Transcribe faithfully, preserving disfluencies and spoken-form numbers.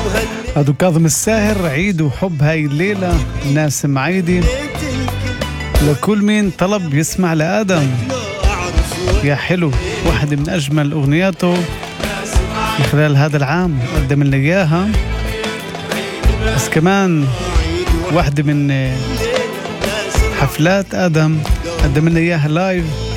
هادو كاظم الساهر، عيد وحب هاي الليلة، ناسم عيدي، لكل مين طلب يسمع لآدم. يا حلو، واحدة من أجمل أغنياته من خلال هذا العام قدم لنا إياها، بس كمان واحدة من حفلات آدم قدم لنا إياها لايف